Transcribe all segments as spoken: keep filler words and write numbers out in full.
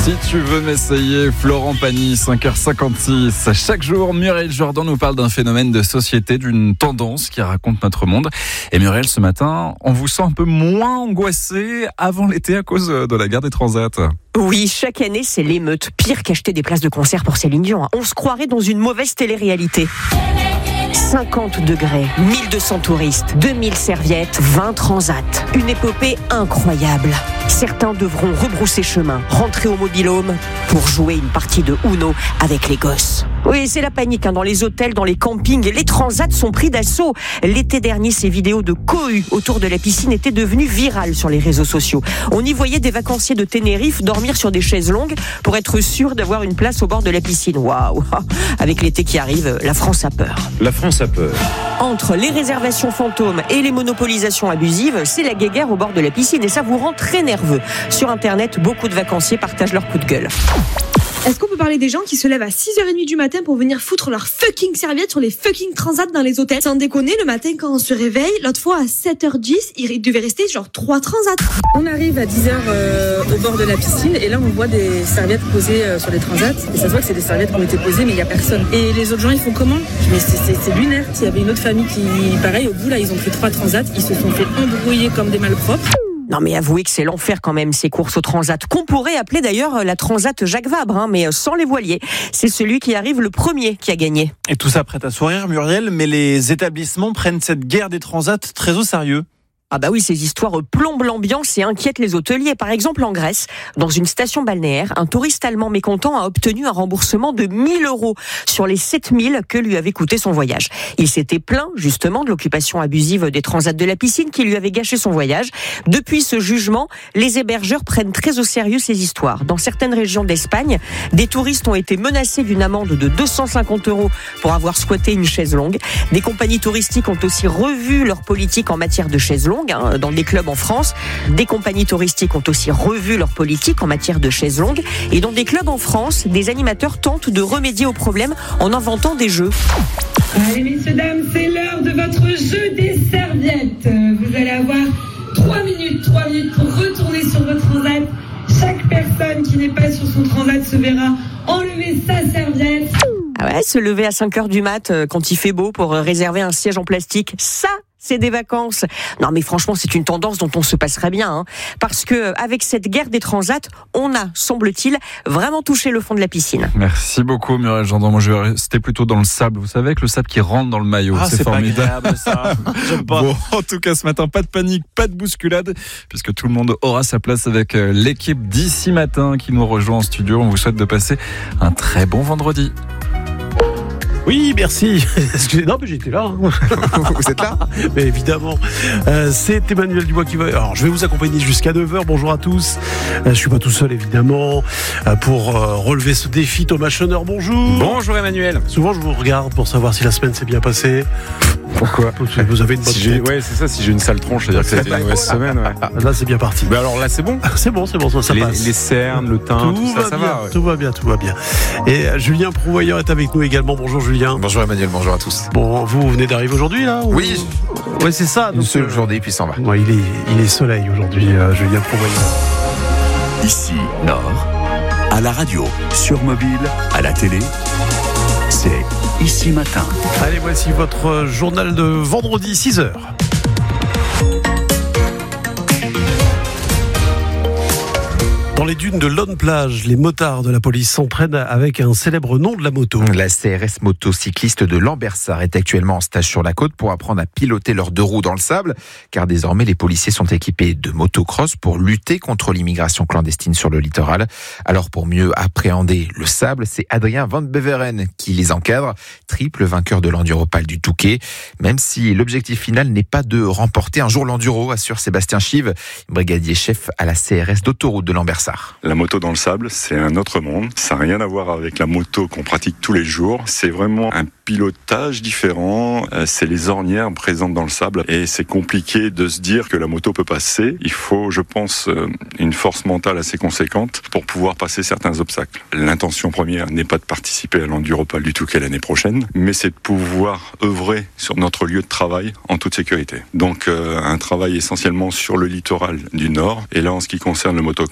Si tu veux m'essayer, Florent Pagny, cinq heures cinquante-six. Chaque jour, Muriel Jourdan nous parle d'un phénomène de société, d'une tendance qui raconte notre monde. Et Muriel, ce matin, on vous sent un peu moins angoissé avant l'été à cause de la guerre des transats. Oui, chaque année, c'est l'émeute. Pire qu'acheter des places de concert pour Céline Dion. On se croirait dans une mauvaise télé-réalité. cinquante degrés, mille deux cents touristes, deux mille serviettes, vingt transats. Une épopée incroyable. Certains devront rebrousser chemin, rentrer au mobil-home pour jouer une partie de Uno avec les gosses. Oui, c'est la panique hein, dans les hôtels, dans les campings. Les transats sont pris d'assaut. L'été dernier, ces vidéos de cohue autour de la piscine étaient devenues virales sur les réseaux sociaux. On y voyait des vacanciers de Tenerife dormir sur des chaises longues pour être sûr d'avoir une place au bord de la piscine. Waouh! Avec l'été qui arrive, la France a peur. La France a peur. Entre les réservations fantômes et les monopolisations abusives, c'est la guéguerre au bord de la piscine et ça vous rend très nerveux. Sur Internet, beaucoup de vacanciers partagent leur coup de gueule. Est-ce qu'on peut parler des gens qui se lèvent à six heures trente du matin pour venir foutre leur fucking serviette sur les fucking transats dans les hôtels? Sans déconner, le matin quand on se réveille, l'autre fois à sept heures dix, il devait rester genre trois transats. On arrive à dix heures euh, au bord de la piscine et là on voit des serviettes posées euh, sur les transats. Et ça se voit que c'est des serviettes qui ont été posées mais il n'y a personne. Et les autres gens ils font comment? Mais c'est, c'est, c'est lunaire. Il y avait une autre famille qui, pareil, au bout là ils ont pris trois transats, ils se sont fait embrouiller comme des malpropres. Non mais avouez que c'est l'enfer quand même ces courses au transat, qu'on pourrait appeler d'ailleurs la transat Jacques Vabre, hein, mais sans les voiliers. C'est celui qui arrive le premier qui a gagné. Et tout ça prête à sourire, Muriel, mais les établissements prennent cette guerre des transats très au sérieux. Ah bah oui, ces histoires plombent l'ambiance et inquiètent les hôteliers. Par exemple, en Grèce, dans une station balnéaire, un touriste allemand mécontent a obtenu un remboursement de mille euros sur les sept mille que lui avait coûté son voyage. Il s'était plaint justement de l'occupation abusive des transats de la piscine qui lui avait gâché son voyage. Depuis ce jugement, les hébergeurs prennent très au sérieux ces histoires. Dans certaines régions d'Espagne, des touristes ont été menacés d'une amende de deux cent cinquante euros pour avoir squatté une chaise longue. Des compagnies touristiques ont aussi revu leur politique en matière de chaises longues. Dans des clubs en France, des compagnies touristiques ont aussi revu leur politique en matière de chaises longues. Et dans des clubs en France, des animateurs tentent de remédier au problème en inventant des jeux. Allez messieurs, dames, c'est l'heure de votre jeu des serviettes. Vous allez avoir trois minutes, trois minutes pour retourner sur votre transat. Chaque personne qui n'est pas sur son transat se verra enlever sa serviette. Ah ouais, se lever à cinq heures du mat quand il fait beau pour réserver un siège en plastique, ça c'est des vacances. Non mais franchement, c'est une tendance dont on se passerait bien, hein, parce que avec cette guerre des transats, on a, semble-t-il, vraiment touché le fond de la piscine. Merci beaucoup Muriel Jourdan. Moi je vais rester plutôt dans le sable. Vous savez, avec le sable qui rentre dans le maillot, ah, c'est, c'est formidable. Pas agréable, ça. J'aime pas. Bon, en tout cas ce matin, pas de panique, pas de bousculade, puisque tout le monde aura sa place avec l'équipe d'ici matin qui nous rejoint en studio. On vous souhaite de passer un très bon vendredi. Oui, merci. Excusez, non, mais j'étais là. Hein. Vous êtes là? Mais évidemment. Euh, c'est Emmanuel Dubois qui va. Alors, je vais vous accompagner jusqu'à neuf heures. Bonjour à tous. Euh, je suis pas tout seul, évidemment. Euh, pour euh, relever ce défi, Thomas Schoner, bonjour. Bonjour Emmanuel. Souvent, je vous regarde pour savoir si la semaine s'est bien passée. Pourquoi? Vous avez une bonne si j'ai, tête. ouais, c'est ça. Si j'ai une sale tronche, c'est-à-dire que ça a été une mauvaise semaine. Ouais. Ah, là, c'est bien parti. Mais alors là, c'est bon. C'est bon, c'est bon, ça, ça les, passe. Les cernes, le teint, tout, tout ça, ça bien, va. Ouais. Tout va bien, tout va bien. Et euh, Julien Prouvoyeur est avec nous également. Bonjour Julien. Bonjour Emmanuel, bonjour à tous. Bon, vous, vous venez d'arriver aujourd'hui là ou... Oui. Ouais, c'est ça. Une donc, seule euh... journée, puis s'en va. Ouais, il est, il est soleil aujourd'hui, euh, Julien Prouvoyeur. Ici, Nord, à la radio, sur mobile, à la télé, c'est Ici Matin. Allez, voici votre journal de vendredi, six heures. Dans les dunes de Lonne-Plage, les motards de la police s'entraînent avec un célèbre nom de la moto. La C R S motocycliste de Lambersart est actuellement en stage sur la côte pour apprendre à piloter leurs deux roues dans le sable, car désormais les policiers sont équipés de motocross pour lutter contre l'immigration clandestine sur le littoral. Alors pour mieux appréhender le sable, c'est Adrien Van Beveren qui les encadre, triple vainqueur de l'Enduropal du Touquet, même si l'objectif final n'est pas de remporter un jour l'Enduro, assure Sébastien Chive, brigadier chef à la C R S d'autoroute de Lambersart. La moto dans le sable, c'est un autre monde. Ça n'a rien à voir avec la moto qu'on pratique tous les jours. C'est vraiment un pilotage différent. C'est les ornières présentes dans le sable et c'est compliqué de se dire que la moto peut passer. Il faut, je pense, une force mentale assez conséquente pour pouvoir passer certains obstacles. L'intention première n'est pas de participer à l'Enduropal du Touquet l'année prochaine, mais c'est de pouvoir œuvrer sur notre lieu de travail en toute sécurité. Donc euh, un travail essentiellement sur le littoral du Nord. Et là, en ce qui concerne le motocross, l'avantage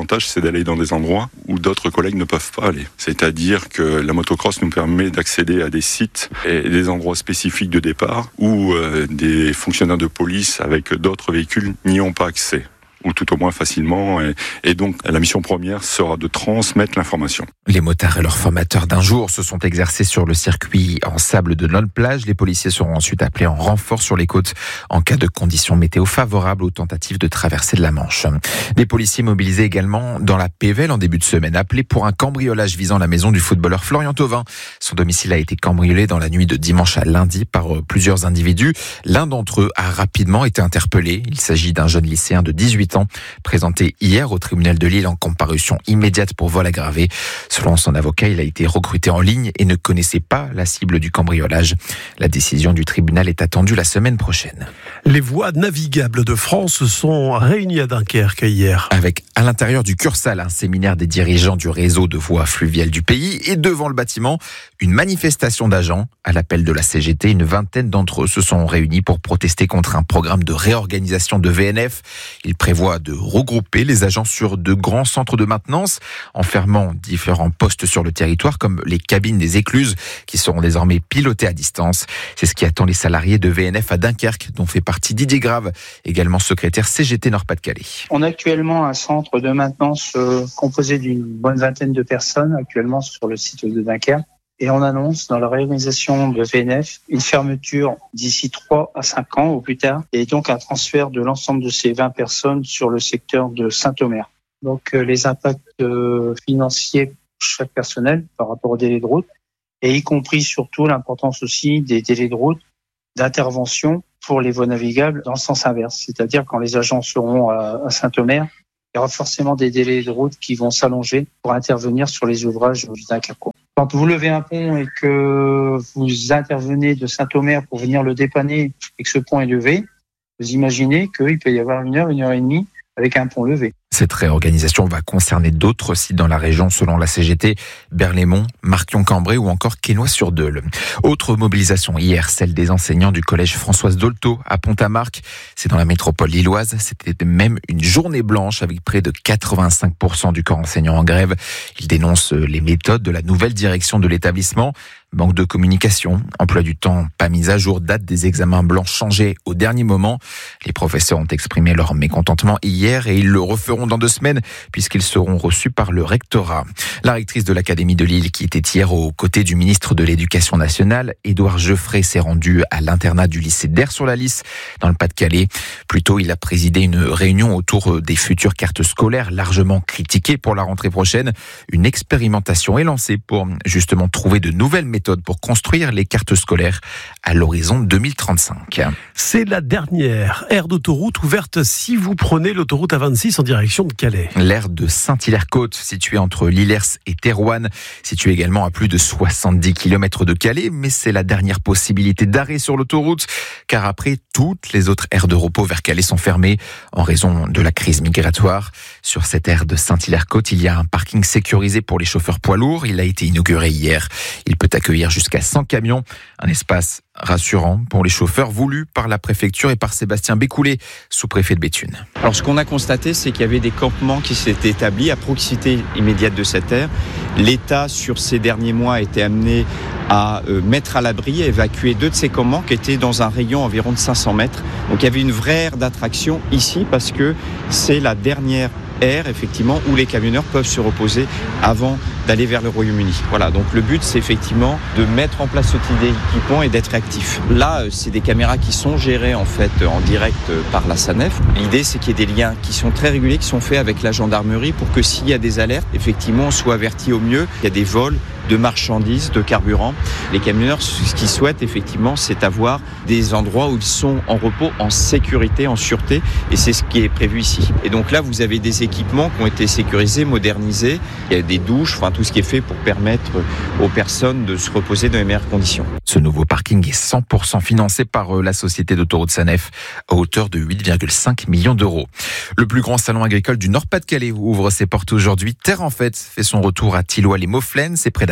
avantage, c'est d'aller dans des endroits où d'autres collègues ne peuvent pas aller. C'est-à-dire que la motocross nous permet d'accéder à des sites et des endroits spécifiques de départ où euh, des fonctionnaires de police avec d'autres véhicules n'y ont pas accès, ou tout au moins facilement. Et, et donc, la mission première sera de transmettre l'information. Les motards et leurs formateurs d'un jour se sont exercés sur le circuit en sable de Nolles-Plage. Les policiers seront ensuite appelés en renfort sur les côtes en cas de conditions météo favorables aux tentatives de traversée de la Manche. Des policiers mobilisés également dans la Pévèle en début de semaine, appelés pour un cambriolage visant la maison du footballeur Florian Thauvin. Son domicile a été cambriolé dans la nuit de dimanche à lundi par plusieurs individus. L'un d'entre eux a rapidement été interpellé. Il s'agit d'un jeune lycéen de dix-huit ans, présenté hier au tribunal de Lille en comparution immédiate pour vol aggravé. Selon son avocat, il a été recruté en ligne et ne connaissait pas la cible du cambriolage. La décision du tribunal est attendue la semaine prochaine. Les voies navigables de France sont réunies à Dunkerque hier. Avec à l'intérieur du Cursal un séminaire des dirigeants du réseau de voies fluviales du pays et devant le bâtiment, une manifestation d'agents. À l'appel de la C G T, une vingtaine d'entre eux se sont réunis pour protester contre un programme de réorganisation de V N F. Il prévoit de regrouper les agents sur de grands centres de maintenance en fermant différents postes sur le territoire comme les cabines des écluses qui seront désormais pilotées à distance. C'est ce qui attend les salariés de V N F à Dunkerque dont fait partie Didier Grave, également secrétaire C G T Nord-Pas-de-Calais. On a actuellement un centre de maintenance euh, composé d'une bonne vingtaine de personnes actuellement sur le site de Dunkerque. Et on annonce dans la réorganisation de V N F une fermeture d'ici trois à cinq ans au plus tard et donc un transfert de l'ensemble de ces vingt personnes sur le secteur de Saint-Omer. Donc euh, les impacts euh, financiers pour chaque personnel par rapport au délai de route et y compris surtout l'importance aussi des délais de route d'intervention pour les voies navigables dans le sens inverse. C'est-à-dire quand les agents seront à, à Saint-Omer, il y aura forcément des délais de route qui vont s'allonger pour intervenir sur les ouvrages du Dunkerquois. Quand vous levez un pont et que vous intervenez de Saint-Omer pour venir le dépanner et que ce pont est levé, vous imaginez qu'il peut y avoir une heure, une heure et demie avec un pont levé. Cette réorganisation va concerner d'autres sites dans la région selon la C G T, Berlaymont, Marquion-Cambrai ou encore Quesnoy-sur-Deûle. Autre mobilisation hier, celle des enseignants du collège Françoise Dolto à Pont-à-Marc. C'est dans la métropole lilloise. C'était même une journée blanche avec près de quatre-vingt-cinq pour cent du corps enseignant en grève. Ils dénoncent les méthodes de la nouvelle direction de l'établissement. Manque de communication, emploi du temps pas mis à jour, date des examens blancs changés au dernier moment. Les professeurs ont exprimé leur mécontentement hier et ils le referont dans deux semaines puisqu'ils seront reçus par le rectorat. La rectrice de l'Académie de Lille qui était hier aux côtés du ministre de l'Éducation nationale, Édouard Geoffrey, s'est rendu à l'internat du lycée d'Aire-sur-la-Lys dans le Pas-de-Calais. Plus tôt, il a présidé une réunion autour des futures cartes scolaires largement critiquées pour la rentrée prochaine. Une expérimentation est lancée pour justement trouver de nouvelles méthodes pour construire les cartes scolaires à l'horizon deux mille trente-cinq. C'est la dernière aire d'autoroute ouverte si vous prenez l'autoroute A vingt-six en direction de Calais. L'aire de Saint-Hilaire-Côte, située entre Lillers et Thérouanne, située également à plus de soixante-dix kilomètres de Calais, mais c'est la dernière possibilité d'arrêt sur l'autoroute, car après, toutes les autres aires de repos vers Calais sont fermées en raison de la crise migratoire. Sur cette aire de Saint-Hilaire-Côte, il y a un parking sécurisé pour les chauffeurs poids lourds. Il a été inauguré hier. Il peut accueillir jusqu'à cent camions, un espace rassurant pour les chauffeurs voulu par la préfecture et par Sébastien Bécoulet, sous-préfet de Béthune. Alors ce qu'on a constaté, c'est qu'il y avait des campements qui s'étaient établis à proximité immédiate de cette aire. L'État, sur ces derniers mois, a été amené à euh, mettre à l'abri, à évacuer deux de ces campements qui étaient dans un rayon environ de cinq cents mètres. Donc il y avait une vraie aire d'attraction ici parce que c'est la dernière aire, effectivement, où les camionneurs peuvent se reposer avant d'aller vers le Royaume-Uni. Voilà, donc le but, c'est effectivement de mettre en place ce type d'équipement et d'être réactif. Là, c'est des caméras qui sont gérées, en fait, en direct par la SANEF. L'idée, c'est qu'il y ait des liens qui sont très réguliers, qui sont faits avec la gendarmerie pour que s'il y a des alertes, effectivement, on soit averti au mieux. Il y a des vols de marchandises, de carburant. Les camionneurs, ce qu'ils souhaitent, effectivement, c'est avoir des endroits où ils sont en repos, en sécurité, en sûreté, et c'est ce qui est prévu ici. Et donc là, vous avez des équipements qui ont été sécurisés, modernisés. Il y a des douches, enfin tout ce qui est fait pour permettre aux personnes de se reposer dans les meilleures conditions. Ce nouveau parking est cent pour cent financé par la société d'autoroute SANEF à hauteur de huit virgule cinq millions d'euros. Le plus grand salon agricole du Nord-Pas-de-Calais ouvre ses portes aujourd'hui. Terre en Fête fait son retour à Thilloy-les-Mauflaines, c'est près d'Arras.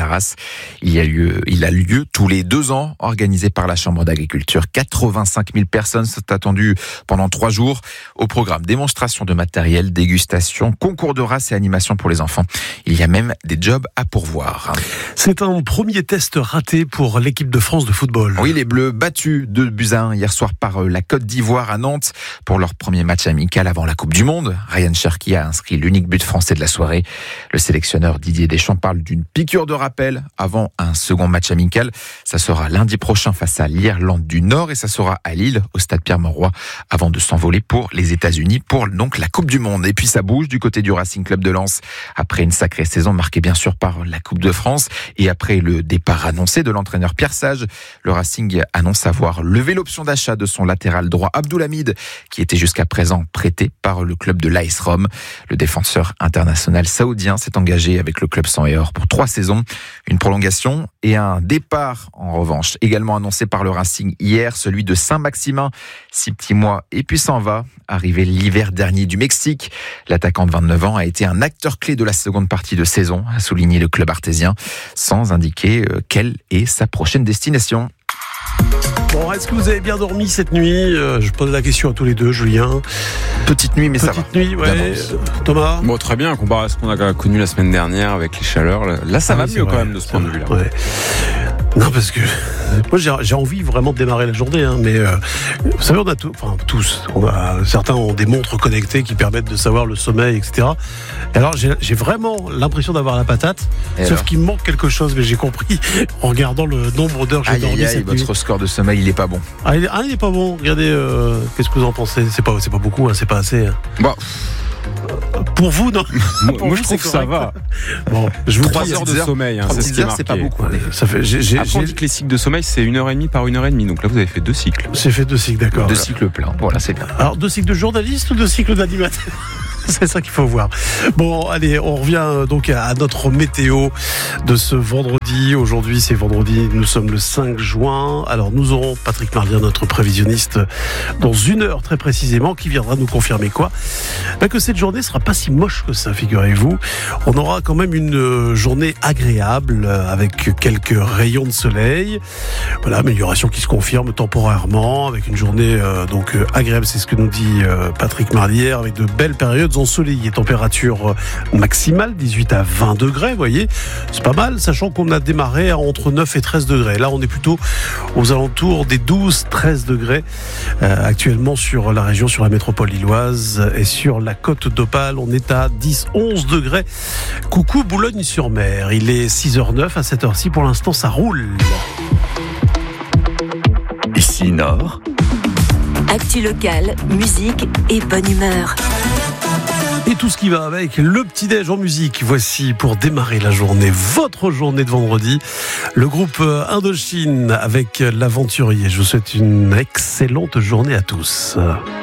Arras. Il y a lieu, il a lieu tous les deux ans, organisé par la Chambre d'agriculture. quatre-vingt-cinq mille personnes sont attendues pendant trois jours. Au programme, démonstration de matériel, dégustation, concours de race et animation pour les enfants. Il y a même des jobs à pourvoir. C'est un premier test raté pour l'équipe de France de football. Oui, les Bleus battus deux buts à un hier soir par la Côte d'Ivoire à Nantes pour leur premier match amical avant la Coupe du Monde. Ryan Cherki a inscrit l'unique but français de la soirée. Le sélectionneur Didier Deschamps parle d'une piqûre de rappel avant un second match amical. Ça sera lundi prochain face à l'Irlande du Nord et ça sera à Lille, au stade Pierre-Mauroy, avant de s'envoler pour les États-Unis pour donc la Coupe du Monde. Et puis ça bouge du côté du Racing Club de Lens après une sacrée saison marquée bien sûr par la Coupe de France et après le départ annoncé de l'entraîneur Pierre Sage. Le Racing annonce avoir levé l'option d'achat de son latéral droit Abdoulhamid qui était jusqu'à présent prêté par le club de l'A S Rome. Le défenseur international saoudien s'est engagé avec le club sang et or pour trois saisons. Une prolongation et un départ en revanche également annoncé par le Racing hier, celui de Saint-Maximin, six petits mois et puis s'en va. Arrivé l'hiver dernier du Mexique, l'attaquant de vingt-neuf ans a été un acteur clé de la seconde partie de saison, a souligné le club artésien, sans indiquer quelle est sa prochaine destination. Bon, est-ce que vous avez bien dormi cette nuit ? euh, Je pose la question à tous les deux, Julien. Petite nuit, mais Petite ça va. Petite nuit, ouais. Thomas ? Bon, très bien, comparé à ce qu'on a connu la semaine dernière avec les chaleurs. Là, ça ah, va oui, mieux vrai, quand même de ce point de vue-là. Ouais. Non, parce que moi j'ai, j'ai envie vraiment de démarrer la journée, hein, mais euh, vous savez, on a tout, enfin tous, on a, certains ont des montres connectées qui permettent de savoir le sommeil, et cetera. Et alors j'ai, j'ai vraiment l'impression d'avoir la patate, et sauf alors qu'il me manque quelque chose, mais j'ai compris en regardant le nombre d'heures que j'ai aïe, dormi aïe, aïe, cette votre nuit. score de sommeil, il est pas bon. Ah, il, ah, il est pas bon. Regardez, euh, qu'est-ce que vous en pensez ? C'est pas, c'est pas beaucoup, hein, c'est pas assez. Hein. Bon. Pour vous, non. Moi, Pour moi vous, je trouve que ça va. Bon, je vous Trois dis, heures de sommeil, hein, c'est ce qui est marqué. C'est pas beaucoup. Ça fait, j'ai, j'ai, Après, on j'ai... dit que les cycles de sommeil, c'est une heure et demie par une heure et demie. Donc là, vous avez fait deux cycles. J'ai fait deux cycles, d'accord. Deux cycles pleins. Voilà, c'est bien. Alors, deux cycles de journaliste ou deux cycles d'animateur ? C'est ça qu'il faut voir. Bon, allez, on revient donc à notre météo de ce vendredi. Aujourd'hui, c'est vendredi, nous sommes le cinq juin. Alors, nous aurons Patrick Marlier, notre prévisionniste, dans une heure très précisément, qui viendra nous confirmer quoi ? Ben que cette journée sera pas si moche que ça, figurez-vous. On aura quand même une journée agréable, avec quelques rayons de soleil. Voilà, amélioration qui se confirme temporairement, avec une journée euh, donc euh, agréable, c'est ce que nous dit euh, Patrick Marlier, avec de belles périodes ensoleillées, température maximale dix-huit à vingt degrés, vous voyez, c'est pas mal, sachant qu'on a démarré entre neuf et treize degrés. Là, on est plutôt aux alentours des douze à treize degrés euh, actuellement sur la région, sur la métropole lilloise et sur la côte d'Opale, on est à dix à onze degrés. Coucou Boulogne-sur-Mer, il est six heures zéro neuf à cette heure-ci, pour l'instant ça roule. Ici Nord. Actu locale, musique et bonne humeur. Et tout ce qui va avec, le petit-déj en musique. Voici pour démarrer la journée, votre journée de vendredi, le groupe Indochine avec l'Aventurier. Je vous souhaite une excellente journée à tous.